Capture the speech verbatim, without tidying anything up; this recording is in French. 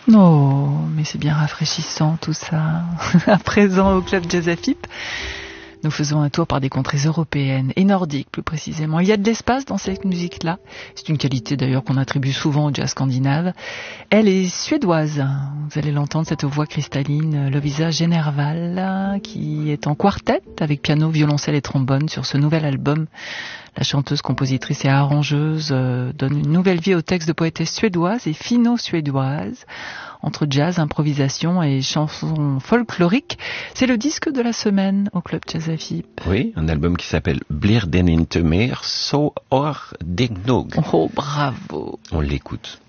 Oh, mais c'est bien rafraîchissant tout ça. À présent au Club Jazz A F I P, nous faisons un tour par des contrées européennes et nordiques plus précisément. Il y a de l'espace dans cette musique-là. C'est une qualité d'ailleurs qu'on attribue souvent au jazz scandinave. Elle est suédoise. Vous allez l'entendre, cette voix cristalline, Lovisa Generval, qui est en quartet avec piano, violoncelle et trombone sur ce nouvel album. La chanteuse, compositrice et arrangeuse euh, donne une nouvelle vie au texte de poétesse suédoise et finno-suédoise. Entre jazz, improvisation et chansons folkloriques, c'est le disque de la semaine au Club Jazz A F I P. Oui, un album qui s'appelle Blir den inte mer, så or degnog. Oh, bravo. On l'écoute.